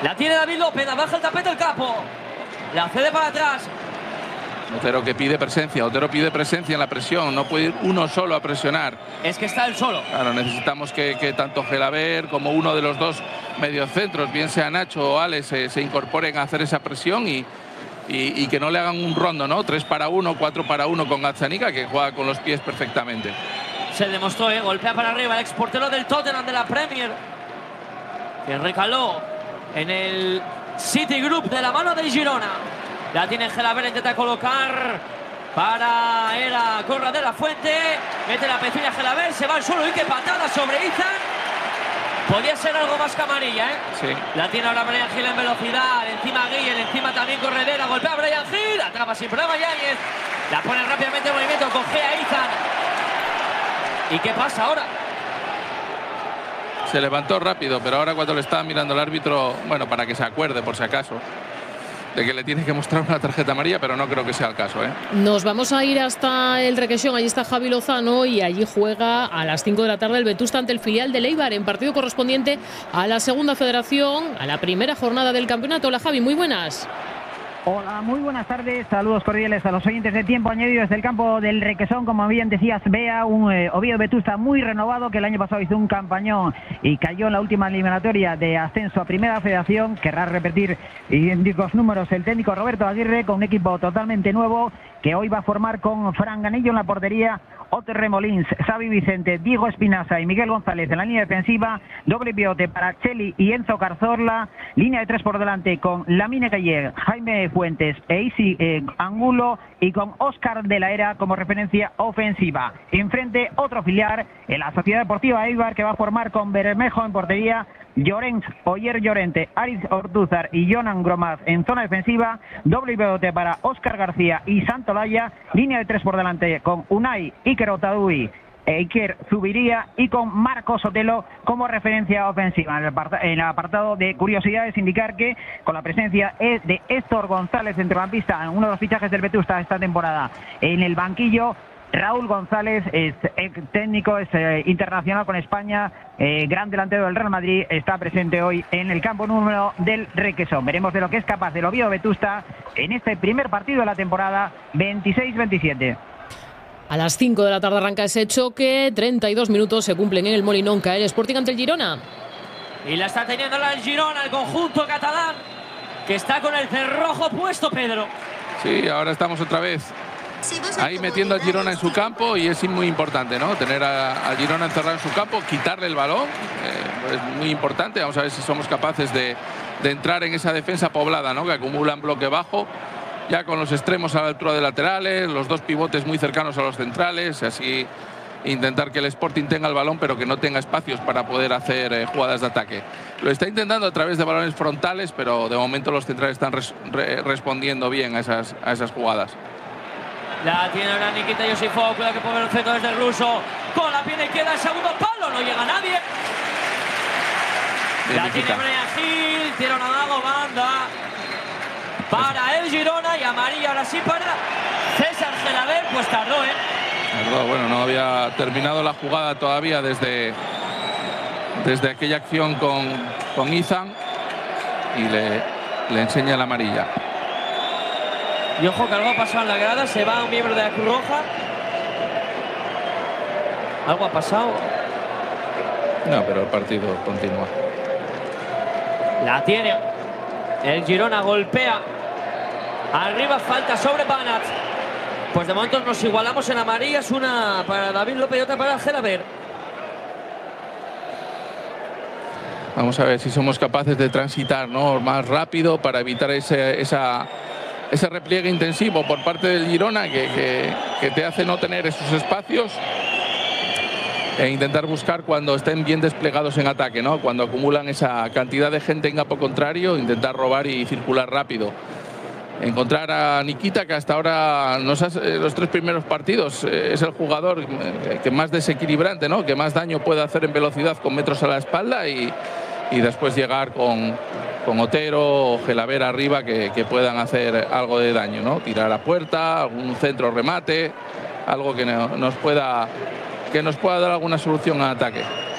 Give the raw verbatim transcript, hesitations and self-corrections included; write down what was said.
La tiene David López, baja el tapete el capo. La cede para atrás. Otero que pide presencia, Otero pide presencia en la presión, no puede ir uno solo a presionar. Es que está él solo. Claro, necesitamos que, que tanto Gelaber como uno de los dos mediocentros, bien sea Nacho o Alex, se, se incorporen a hacer esa presión y, y, y que no le hagan un rondo, ¿no? Tres para uno, cuatro para uno con Gazzaniga, que juega con los pies perfectamente. Se demostró, ¿eh? Golpea para arriba el exportero del Tottenham de la Premier, que recaló en el Citigroup de la mano del Girona. La tiene Gelaber, intenta colocar para Era Corra de la Fuente. Mete la pezuña Gelaber, se va al suelo y qué patada sobre Izan. Podía ser algo más que amarilla, ¿eh? Sí. La tiene ahora Brian Hill en velocidad. Encima Guille, encima también Corredera. Golpea a Brian Hill, atrapa sin problema Yáñez. La pone rápidamente en movimiento, coge a Izan. ¿Y qué pasa ahora? Se levantó rápido, pero ahora cuando le estaba mirando el árbitro, bueno, para que se acuerde por si acaso, de que le tiene que mostrar una tarjeta amarilla, pero no creo que sea el caso, ¿eh? Nos vamos a ir hasta el Requesón. Allí está Javi Lozano y allí juega a las cinco de la tarde el Vetusta ante el filial de Eibar en partido correspondiente a la segunda federación, a la primera jornada del campeonato. Hola Javi, muy buenas. Hola, muy buenas tardes, saludos cordiales a los oyentes de Tiempo Añadido desde el campo del Requesón. Como bien decías, Bea, un eh, Oviedo Vetusta muy renovado, que el año pasado hizo un campañón y cayó en la última eliminatoria de ascenso a Primera Federación. Querrá repetir idénticos números el técnico Roberto Aguirre, con un equipo totalmente nuevo que hoy va a formar con Fran Ganillo en la portería, Oter Remolins, Xavi Vicente, Diego Espinaza y Miguel González en la línea defensiva, doble pivote para Cheli y Enzo Carzorla, línea de tres por delante con Lamine Galler, Jaime Fuentes e Isi eh, Angulo, y con Óscar de la Era como referencia ofensiva. Enfrente otro filial, en la Sociedad Deportiva Eibar, que va a formar con Bermejo en portería, Llorens, Oyer Llorente, Aris Ortúzar y Jonan Gromaz en zona defensiva, doble pivote para Óscar García y Santolaya, línea de tres por delante con Unai, Iker Otadui, Iker Zubiría y con Marcos Sotelo como referencia ofensiva. En el, apartado, en el apartado de curiosidades, indicar que con la presencia de Héctor González, centrocampista, uno de los fichajes del Vetusta esta temporada, en el banquillo Raúl González, es técnico, es eh, internacional con España, eh, gran delantero del Real Madrid, está presente hoy en el campo número del Requesón. Veremos de lo que es capaz del Oviedo Vetusta en este primer partido de la temporada veintiséis veintisiete. A las cinco de la tarde arranca ese choque, treinta y dos minutos se cumplen en el Molinón. Cae el Sporting ante el Girona. Y la está teniendo la el Girona, el conjunto catalán, que está con el cerrojo puesto, Pedro. Sí, ahora estamos otra vez ahí metiendo al Girona en su campo, y es muy importante, ¿no? Tener a, a Girona encerrado en su campo, quitarle el balón, eh, es muy importante. Vamos a ver si somos capaces de, de entrar en esa defensa poblada, ¿no? Que acumulan bloque bajo, ya con los extremos a la altura de laterales, los dos pivotes muy cercanos a los centrales, así intentar que el Sporting tenga el balón, pero que no tenga espacios para poder hacer eh, jugadas de ataque. Lo está intentando a través de balones frontales, pero de momento los centrales están res, re, respondiendo bien a esas, a esas jugadas. La tiene ahora Nikita Yosifov, cuidado que puede ver el centro desde el ruso, con la pierna izquierda, el segundo palo, no llega nadie. Bien, la Nikita. tiene Brian Hill, tira una mago, banda para el Girona, y amarilla ahora sí para César Gelaber, pues tardó, ¿eh? Tardó, bueno, no había terminado la jugada todavía desde, desde aquella acción con, con Izan, y le, le enseña la amarilla. Y ojo que algo ha pasado en la grada, se va un miembro de la Cruz Roja. Algo ha pasado. No, pero el partido continúa. La tiene. El Girona golpea. Arriba, falta sobre Banat. Pues de momento nos igualamos en amarillas, una para David López y otra para Gelaber. Vamos a ver si somos capaces de transitar, ¿no?, más rápido para evitar ese, esa... ese repliegue intensivo por parte del Girona que, que, que te hace no tener esos espacios, e intentar buscar cuando estén bien desplegados en ataque, ¿no? Cuando acumulan esa cantidad de gente en campo contrario, intentar robar y circular rápido. Encontrar a Nikita, que hasta ahora nos hace, los tres primeros partidos eh, es el jugador eh, que más desequilibrante, ¿no?, que más daño puede hacer en velocidad con metros a la espalda, y, y después llegar con con Otero o Gelaber arriba que, que puedan hacer algo de daño, ¿no? Tirar a puerta, algún centro remate, algo que no, nos pueda, que nos pueda dar alguna solución al ataque.